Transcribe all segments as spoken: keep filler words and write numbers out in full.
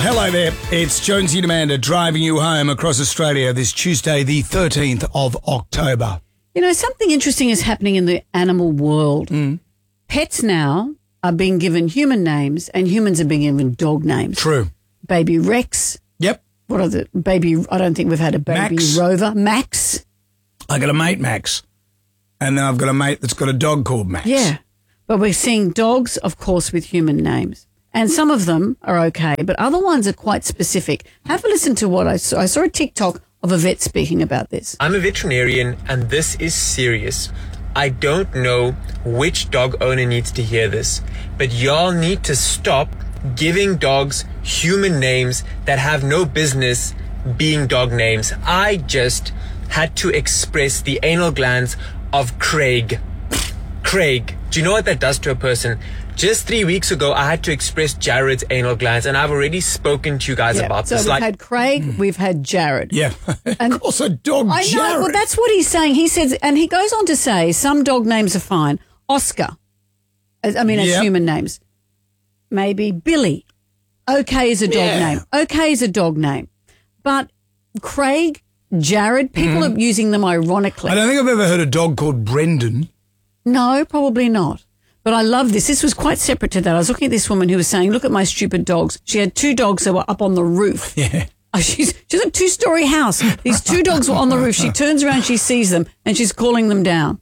Hello there. It's Jonesy and Amanda driving you home across Australia this Tuesday, the thirteenth of October. You know, something interesting is happening in the animal world. Mm. Pets now are being given human names and humans are being given dog names. True. Baby Rex. Yep. What are the baby? I don't think we've had a baby Max. Rover. Max. I got a mate, Max. And then I've got a mate that's got a dog called Max. Yeah. But we're seeing dogs, of course, with human names. And some of them are okay, but other ones are quite specific. Have a listen to what I saw. I saw a TikTok of a vet speaking about this. I'm a veterinarian and this is serious. I don't know which dog owner needs to hear this, but y'all need to stop giving dogs human names that have no business being dog names. I just had to express the anal glands of Craig. Craig, do you know what that does to a person? Just three weeks ago, I had to express Jared's anal glands, and I've already spoken to you guys Yeah. about so this. we've Like, had Craig, we've had Jared. Yeah. And of course, a dog I know, Jared. well, that's what he's saying. He says, and he goes on to say, some dog names are fine. Oscar, as, I mean, as Yep. human names. Maybe Billy. Okay is a dog Yeah. name. Okay is a dog name. But Craig, Jared, people are using them ironically. I don't think I've ever heard a dog called Brendan. No, probably not. But I love this. This was quite separate to that. I was looking at this woman who was saying, look at my stupid dogs. She had two dogs that were up on the roof. Yeah. Oh, she's, she's a two-story house. These two dogs were on the roof. She turns around, she sees them, and she's calling them down.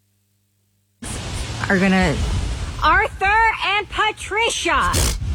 Are gonna Arthur and Patricia.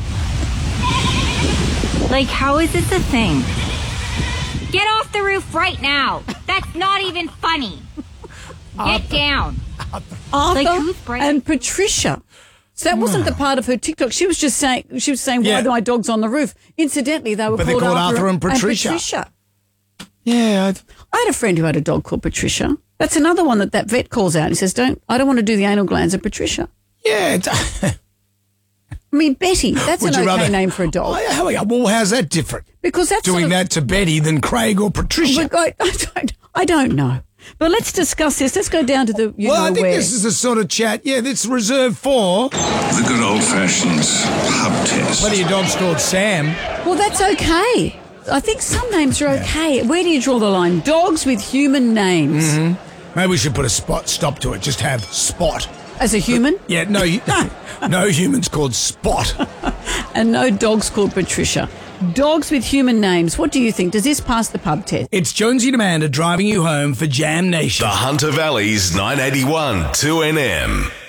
like how is this a thing? Get off the roof right now. That's not even funny. Get down. Arthur Like, who's breaking- and Patricia. So that wasn't the part of her TikTok. She was just saying, she was saying, why Yeah. are my dogs on the roof? Incidentally, they were But they're called, called Arthur and Patricia. Patricia. Yeah. I- I had a friend who had a dog called Patricia. That's another one that that vet calls out. He says, "Don't, I don't want to do the anal glands of Patricia." Yeah. It's, I mean, Betty. That's Would an you okay rather- name for a dog Oh, how- well, how's that different? because that's Doing sort of, that to Betty than Craig or Patricia? I, I don't. I don't know. But let's discuss this. Let's go down to the. You well, know I think where. this is a sort of chat. Yeah, that's reserved for. The good old-fashioned pub test. What are your dogs called, Sam? Well, that's okay. I think some names are okay. Where do you draw the line? Dogs with human names. Mm-hmm. Maybe we should put a spot stop to it. Just have Spot. As a human, Yeah, no, you- no humans called Spot. and no dogs called Patricia. Dogs with human names. What do you think? Does this pass the pub test? It's Jonesy and Amanda driving you home for Jam Nation. The Hunter Valley's nine eighty-one two N M.